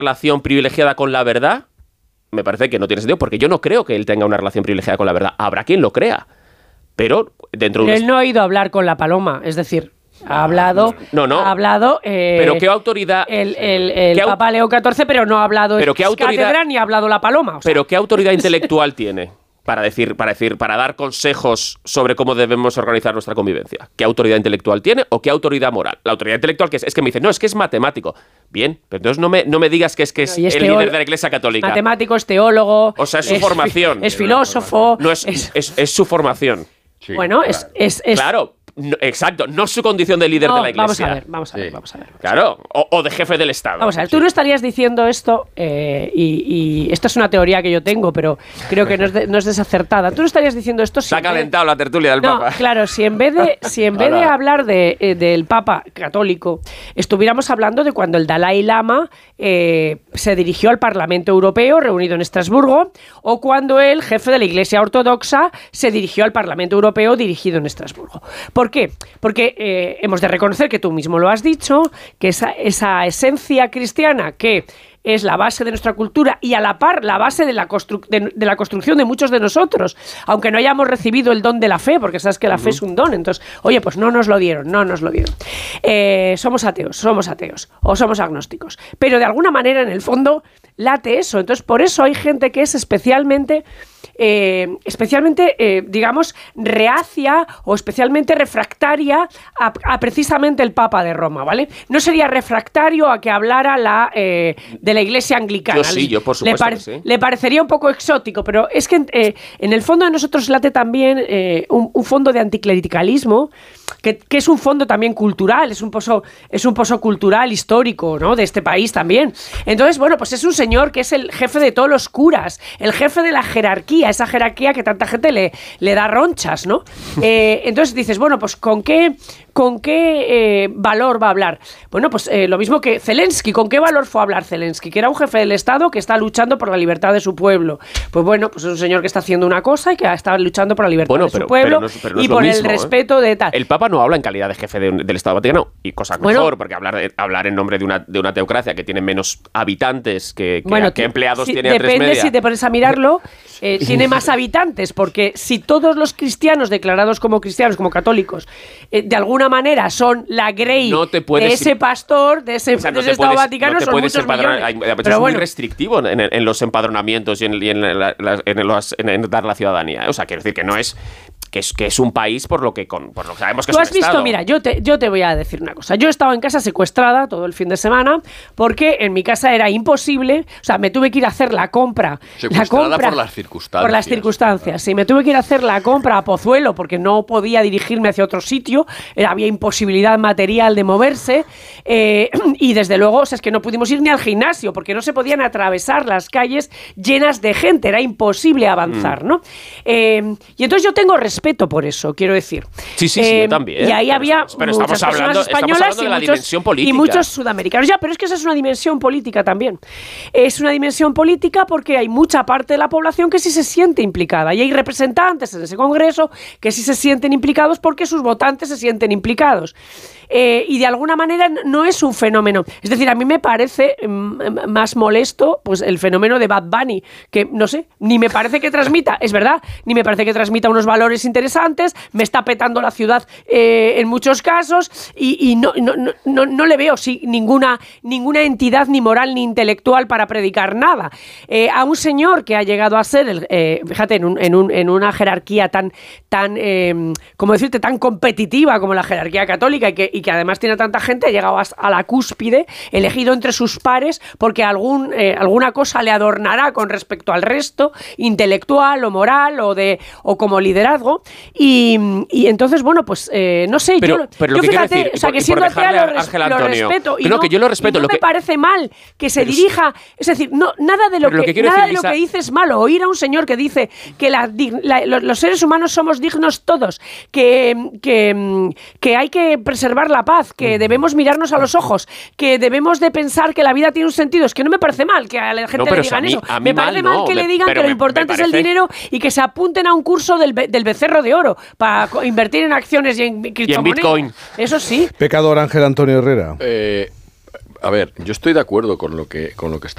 relación privilegiada con la verdad, me parece que no tiene sentido, porque yo no creo que él tenga una relación privilegiada con la verdad. Habrá quien lo crea, pero dentro de... Él no ha ido a hablar con la paloma, es decir... Ha hablado, ha hablado pero ¿qué autoridad? El Papa Leo XIV, pero no ha hablado ¿pero qué autoridad, cátedra ni ha hablado la paloma. O sea. Pero ¿qué autoridad intelectual tiene para dar consejos sobre cómo debemos organizar nuestra convivencia? ¿Qué autoridad intelectual tiene o qué autoridad moral? La autoridad intelectual que es que me dice, no, es que es matemático. Bien, pero entonces no me digas que es el líder de la Iglesia Católica. Matemático, es teólogo. O sea, es su formación. Es filósofo. No es su formación. Sí, bueno, claro. Claro. No, exacto, no su condición de líder de la Iglesia. Vamos a ver. Claro, o de jefe del Estado. Vamos a ver, tú no estarías diciendo esto, y esto es una teoría que yo tengo, pero creo que no es desacertada. Tú no estarías diciendo esto si... Se ha calentado la tertulia del Papa. Claro, si en vez de hablar del Papa católico, estuviéramos hablando de cuando el Dalai Lama se dirigió al Parlamento Europeo, reunido en Estrasburgo, o cuando el jefe de la Iglesia Ortodoxa se dirigió al Parlamento Europeo, dirigido en Estrasburgo. ¿Por qué? Porque hemos de reconocer, que tú mismo lo has dicho, que esa esencia cristiana que es la base de nuestra cultura y a la par la base de la construcción de muchos de nosotros, aunque no hayamos recibido el don de la fe, porque sabes que la fe es un don. Entonces, oye, pues no nos lo dieron. Somos ateos o somos agnósticos, pero de alguna manera en el fondo late eso. Entonces, por eso hay gente que es especialmente digamos, reacia o especialmente refractaria a precisamente el Papa de Roma, ¿vale? No sería refractario a que hablara de la Iglesia anglicana. Yo por supuesto que sí. Le parecería un poco exótico, pero es que en el fondo de nosotros late también un fondo de anticlericalismo, que es un fondo también cultural, es un pozo cultural, histórico, ¿no?, de este país también. Entonces, bueno, pues es un señor que es el jefe de todos los curas, el jefe de la jerarquía, esa jerarquía que tanta gente le da ronchas, ¿no? Entonces dices, bueno, pues ¿con qué valor va a hablar? Bueno, pues lo mismo que Zelensky. ¿Con qué valor fue a hablar Zelensky? Que era un jefe del Estado que está luchando por la libertad de su pueblo. Pues bueno, pues es un señor que está haciendo una cosa y que está luchando por la libertad de su pueblo y por el respeto de tal. El Papa no habla en calidad de jefe del Estado Vaticano, y cosa mejor, porque hablar en nombre de una teocracia que tiene menos habitantes que empleados tiene a tres media. Depende, si te pones a mirarlo, tiene más habitantes, porque si todos los cristianos declarados como cristianos, como católicos, de alguna manera son la grey de ese pastor, de ese Estado Vaticano, son muchos millones. Pero es muy restrictivo en los empadronamientos y en dar la ciudadanía. O sea, quiero decir que no es... Que es un país por lo que sabemos que es un estado. Tú has visto, mira, yo te voy a decir una cosa. Yo he estado en casa secuestrada todo el fin de semana porque en mi casa era imposible, o sea, me tuve que ir a hacer la compra. Secuestrada por las circunstancias. Por las circunstancias, sí. Me tuve que ir a hacer la compra a Pozuelo porque no podía dirigirme hacia otro sitio. Había imposibilidad material de moverse. Y desde luego, o sea, es que no pudimos ir ni al gimnasio porque no se podían atravesar las calles llenas de gente. Era imposible avanzar, ¿no? Y entonces yo tengo respeto por eso, quiero decir. Sí, yo también. Y ahí había pero muchas personas españolas de la dimensión política. Y muchos sudamericanos. Ya, pero es que esa es una dimensión política también. Es una dimensión política porque hay mucha parte de la población que sí se siente implicada. Y hay representantes en ese Congreso que sí se sienten implicados porque sus votantes se sienten implicados. Y de alguna manera no es un fenómeno. Es decir, a mí me parece más molesto pues el fenómeno de Bad Bunny, que no sé, ni me parece que transmita, es verdad, ni me parece que transmita unos valores interesantes, me está petando la ciudad en muchos casos y no le veo ninguna entidad ni moral ni intelectual para predicar nada. A un señor que ha llegado a ser, fíjate, en una jerarquía tan ¿cómo decirte?, tan competitiva como la jerarquía católica y que además tiene tanta gente, ha llegado a la cúspide, elegido entre sus pares porque alguna cosa le adornará con respecto al resto, intelectual o moral o como liderazgo, y entonces, bueno, pues no sé, pero yo fíjate, decir, o sea, que siendo atea lo respeto, y que yo lo respeto, y no me parece mal que se dirija, es decir, nada de lo que dice es malo. Oír a un señor que dice que los seres humanos somos dignos todos, que hay que preservar la paz, que debemos mirarnos a los ojos, que debemos de pensar que la vida tiene un sentido. Es que no me parece mal que a la gente le digan eso. Me parece mal que le digan que lo importante es el dinero y que se apunten a un curso del Becerro de Oro para invertir en acciones y en criptomonedas. Y en Bitcoin. Eso sí. Pecador Ángel Antonio Herrera. A ver, yo estoy de acuerdo con lo que está